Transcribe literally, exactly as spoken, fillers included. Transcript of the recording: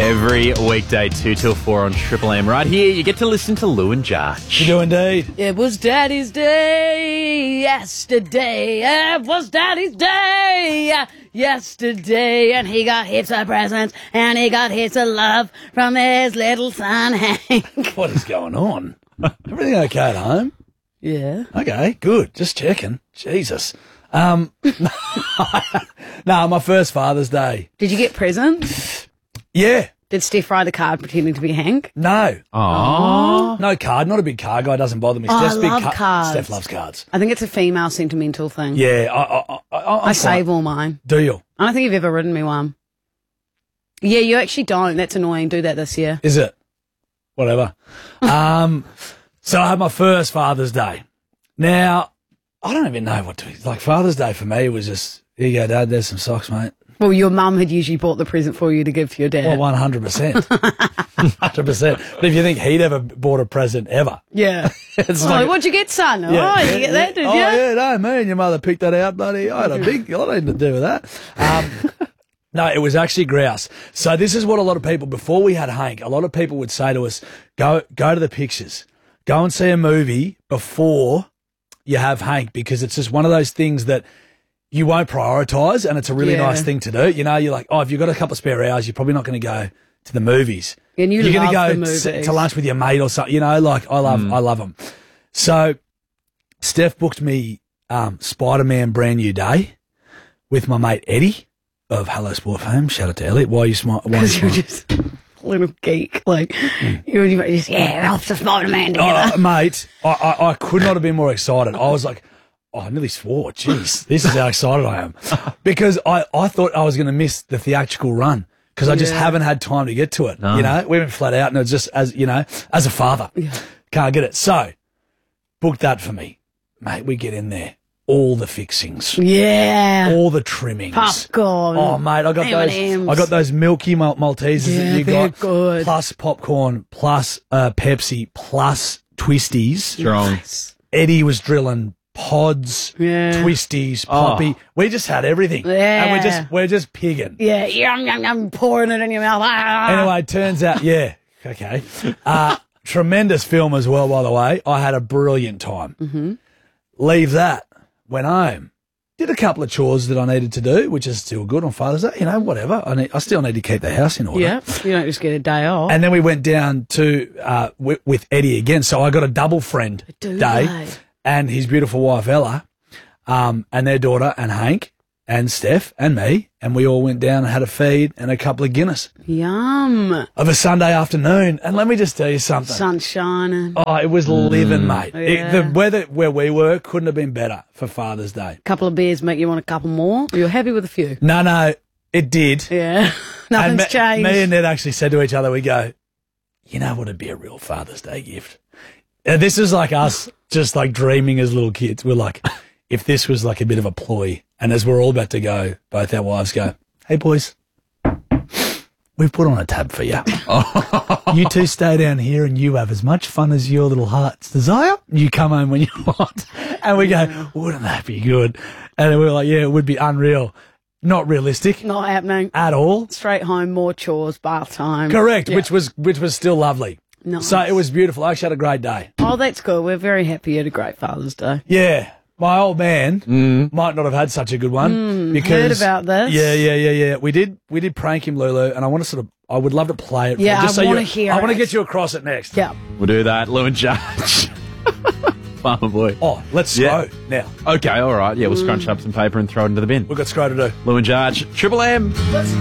Every weekday, two till four on Triple M. Right here, you get to listen to Lou and Josh. You do indeed. It was Daddy's Day yesterday. It was Daddy's Day yesterday. And he got heaps of presents and he got heaps of love from his little son, Hank. What is going on? Everything okay at home? Yeah. Okay, good. Just checking. Jesus. Um, no, my first Father's Day. Did you get presents? Yeah. Did Steph write a card pretending to be Hank? No. Aww. No card. Not a big card guy. Doesn't bother me. Oh, Steph's I big love ca- cards. Steph loves cards. I think it's a female sentimental thing. Yeah. I, I, I, I, I'm I save fine. all mine. Do you? I don't think you've ever written me one. Yeah, you actually don't. That's annoying. Do that this year. Is it? Whatever. um, so I had my first Father's Day. Now, I don't even know what to, like Father's Day for me was just, here you go, Dad, there's some socks, mate. Well, your mum had usually bought the present for you to give to your dad. Well, one hundred percent. one hundred percent. But if you think he'd ever bought a present ever. Yeah. It's Oh, like, what'd you get, son? yeah, oh, yeah, you get that, yeah. did Oh, you? yeah, no, me and your mother picked that out, buddy. I had a big, I had nothing to do with that. Um, no, it was actually grouse. So this is what a lot of people, before we had Hank, a lot of people would say to us, go, go to the pictures. Go and see a movie before you have Hank, because it's just one of those things that you won't prioritise, and it's a really Yeah. nice thing to do. You know, you're like, oh, if you've got a couple of spare hours, you're probably not going to go to the movies. And you you're love gonna the go movies. s- to lunch with your mate or something. You know, like I love, I love them. So Steph booked me um, Spider-Man Brand New Day with my mate Eddie of Hello Sport fame. Shout out to Elliot. Why are you smart? Why are you Because you're smart? just a little geek. Like, you're you just, yeah, off to Spider-Man together. Oh, mate, I, I, I could not have been more excited. I was like, oh, I nearly swore. Jeez, this is how excited I am. Because I, I thought I was going to miss the theatrical run because I just Yeah. haven't had time to get to it. You know, we went flat out and it's just, as you know, as a father, can't get it. So, book that for me. Mate, we get in there. All the fixings. Yeah. All the trimmings. Popcorn. Oh, mate, I got M those. and M's. I got those milky Mal- Maltesers Yeah, that you they're got. good. Plus popcorn, plus uh, Pepsi, plus twisties. Strong. Eddie was drilling pods, Yeah. twisties, poppy. We just had everything. Yeah. And we're just we're just pigging. Yeah, yum, yum, yum, pouring it in your mouth. Ah. Anyway, it turns out, yeah, okay. Uh, tremendous film as well, by the way. I had a brilliant time. Mm-hmm. Leave that. Went home. Did a couple of chores that I needed to do, which is still good on Father's Day. You know, whatever. I need, I still need to keep the house in order. Yeah, you don't just get a day off. And then we went down to uh, w- with Eddie again. So I got a double friend Do day, they? and his beautiful wife Ella, um, and their daughter and Hank and Steph and me, and we all went down and had a feed and a couple of Guinness Yum. of a Sunday afternoon. And let me just tell you something. Sun shining. Oh, it was living, mate. It- Yeah. the weather where we were couldn't have been better for Father's Day. Couple of beers make you want a couple more. You're happy with a few. No, no, it did. Yeah. And Nothing's me, changed. me and Ned actually said to each other, we go, you know what would be a real Father's Day gift? And this is like us just like dreaming as little kids. We're like, if this was like a bit of a ploy, and as we're all about to go, both our wives go, hey, boys, we've put on a tab for you. You two stay down here and you have as much fun as your little hearts desire. You come home when you want. And we go, wouldn't that be good? And we were like, yeah, it would be unreal. Not realistic Not happening. at all. Straight home, more chores, bath time. Correct, Yeah. which was which was still lovely. Nice. So it was beautiful. I actually had a great day. Oh, that's good. We're very happy you had a great Father's Day. Yeah, my old man might not have had such a good one because heard about this. Yeah, yeah, yeah, yeah. We did we did prank him, Lulu, and I want to sort of I would love to play it. For Yeah, you, just I so wanna you- hear I want to it. get you across it next. Yeah. We'll do that. Lou and Josh. Farmer boy. Oh, let's Yeah. go now. Okay, all right. Yeah, we'll scrunch up some paper and throw it into the bin. We've got scroll to do. Lou and Josh. Triple M.